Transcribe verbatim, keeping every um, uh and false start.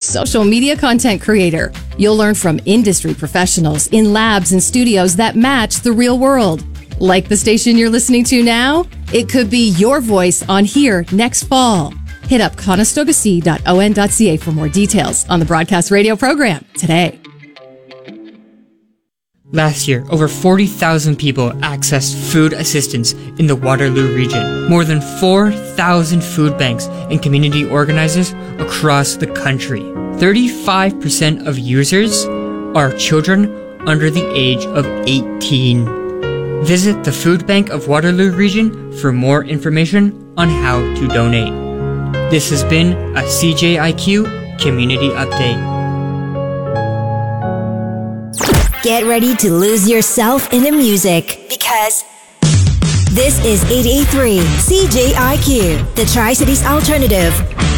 social media content creator. You'll learn from industry professionals in labs and studios that match the real world. Like the station you're listening to now? It could be your voice on here next fall. Hit up conestoga c dot o n dot c a for more details on the broadcast radio program today. Last year, over forty thousand people accessed food assistance in the Waterloo region. More than four thousand food banks and community organizers across the country. thirty-five percent of users are children under the age of eighteen. Visit the Food Bank of Waterloo region for more information on how to donate. This has been a C J I Q Community Update. Get ready to lose yourself in the music, because this is eight eighty-three C J I Q, the Tri-Cities Alternative.